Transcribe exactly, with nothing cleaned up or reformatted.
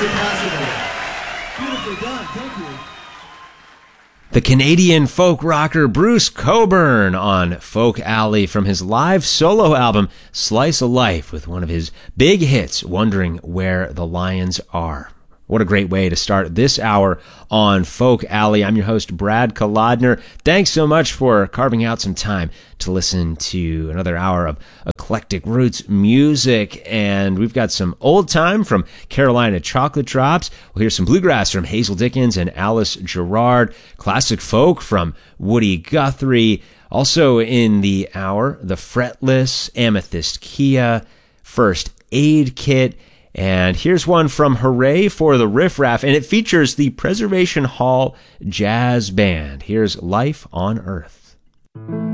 surpassable. Beautifully done. Thank you. The Canadian folk rocker Bruce Cockburn on Folk Alley from his live solo album Slice of Life with one of his big hits, Wondering Where the Lions Are. What a great way to start this hour on Folk Alley. I'm your host, Brad Kolodner. Thanks so much for carving out some time to listen to another hour of eclectic roots music. And we've got some old time from Carolina Chocolate Drops. We'll hear some bluegrass from Hazel Dickens and Alice Gerrard. Classic folk from Woody Guthrie. Also in the hour, The Fretless, Amethyst Kia, First Aid Kit. And here's one from Hooray for the Riff Raff, and it features the Preservation Hall Jazz Band. Here's Life on Earth.